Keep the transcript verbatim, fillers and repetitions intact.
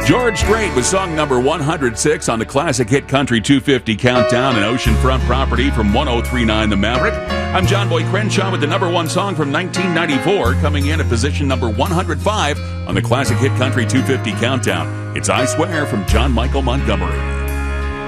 George Strait with song number one hundred six on the Classic Hit Country two fifty Countdown, an oceanfront property from one oh three point nine The Maverick. I'm John Boy Crenshaw with the number one song from nineteen ninety-four, coming in at position number one hundred five on the Classic Hit Country two fifty Countdown. It's I Swear from John Michael Montgomery.